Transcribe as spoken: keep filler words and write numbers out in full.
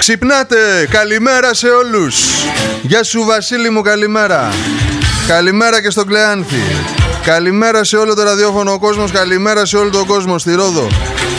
Ξυπνάτε, καλημέρα σε όλους. Γεια σου Βασίλη μου, καλημέρα. Καλημέρα και στον Κλεάνθη. Καλημέρα σε όλο το ραδιόφωνο ο κόσμος. Καλημέρα σε όλο τον κόσμο στη Ρόδο.